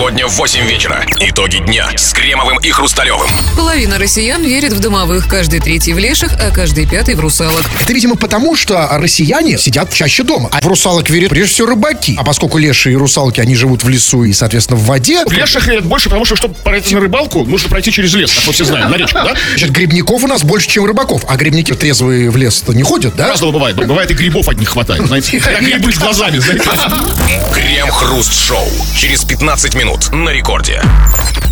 Сегодня в 8 вечера. Итоги дня с Кремовым и Хрусталевым. Половина россиян верит в домовых, каждый третий в леших, а каждый пятый в русалок. Это, видимо, потому, что россияне сидят чаще дома. А в русалок верят прежде всего рыбаки. А поскольку леши и русалки, они живут в лесу и, соответственно, в воде. В леших верят больше, потому что, чтобы пройти на рыбалку, нужно пройти через лес, как мы все знаем, на речку, да? Значит, грибников у нас больше, чем рыбаков. А грибники трезвые в лес-то не ходят, да? Разного бывает. Бывает и грибов одних хватает, знаете. Грибы с глазами, знаете. Крем-хруст-шоу. Через 15 минут на рекорде.